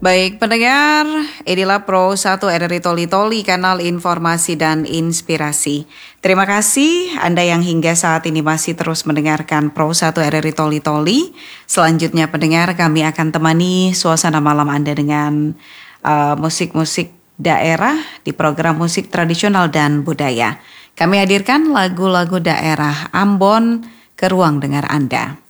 Baik pendengar, inilah Pro 1 RRI Toli Toli, kanal informasi dan inspirasi. Terima kasih Anda yang hingga saat ini masih terus mendengarkan Pro 1 RRI Toli Toli. Selanjutnya pendengar, kami akan temani suasana malam Anda dengan musik-musik daerah di program musik tradisional dan budaya. Kami hadirkan lagu-lagu daerah Ambon ke ruang dengar Anda.